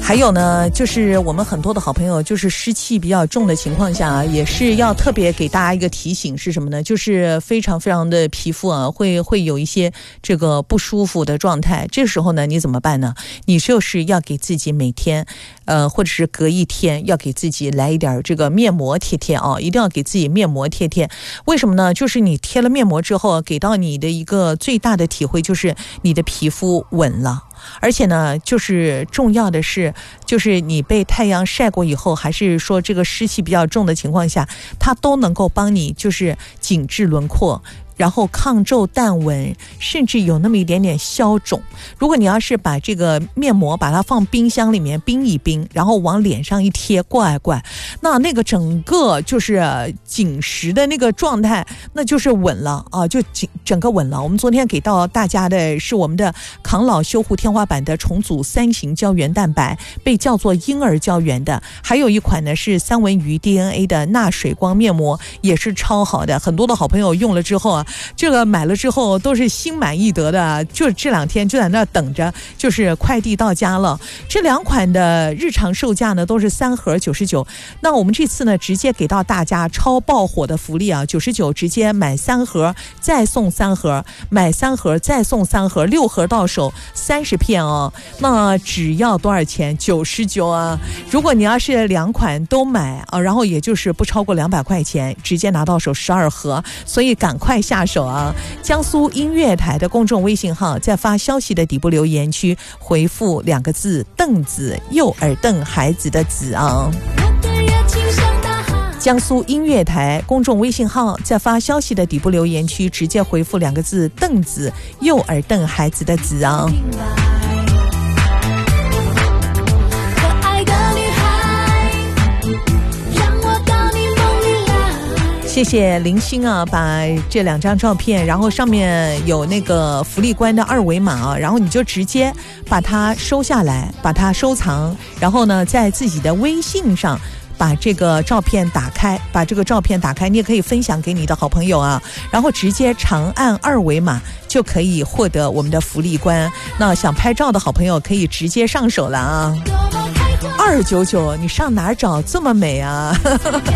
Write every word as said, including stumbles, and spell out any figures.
还有呢，就是我们很多的好朋友，就是湿气比较重的情况下，也是要特别给大家一个提醒是什么呢？就是非常非常的皮肤啊，会会有一些这个不舒服的状态。这时候呢，你怎么办呢？你就是要给自己每天，呃，或者是隔一天，要给自己来一点这个面膜贴贴啊，一定要给自己面膜贴贴。为什么呢？就是你贴了面膜之后，给到你的一个最大的体会就是你的皮肤稳了。而且呢，就是重要的是，就是你被太阳晒过以后，还是说这个湿气比较重的情况下，它都能够帮你就是紧致轮廓，然后抗皱淡纹，甚至有那么一点点消肿。如果你要是把这个面膜把它放冰箱里面冰一冰，然后往脸上一贴，怪怪，那那个整个就是紧实的那个状态，那就是稳了啊，就紧整个稳了。我们昨天给到大家的是我们的抗老修护天花板的重组三型胶原蛋白，被叫做婴儿胶原的，还有一款呢是三文鱼 D N A 的钠水光面膜，也是超好的。很多的好朋友用了之后啊，这个买了之后都是心满意得的，就这两天就在那等着，就是快递到家了。这两款的日常售价呢都是三盒九十九，那我们这次呢直接给到大家超爆火的福利啊，九十九直接买三盒再送三盒，买三盒再送三盒，六盒到手三十片哦，那只要多少钱？九十九啊！如果你要是两款都买啊，然后也就是不超过两百块钱，直接拿到手十二盒，所以赶快下手啊！江苏音乐台的公众微信号，在发消息的底部留言区回复两个字“凳子”，右耳瞪孩子的子啊。江苏音乐台公众微信号，在发消息的底部留言区直接回复两个字“凳子”，右耳瞪孩子的子啊。谢谢林星啊，把这两张照片，然后上面有那个福利官的二维码啊，然后你就直接把它收下来，把它收藏，然后呢，在自己的微信上把这个照片打开，把这个照片打开，你也可以分享给你的好朋友啊，然后直接长按二维码就可以获得我们的福利官。那想拍照的好朋友可以直接上手了啊，二九九，你上哪儿找这么美啊？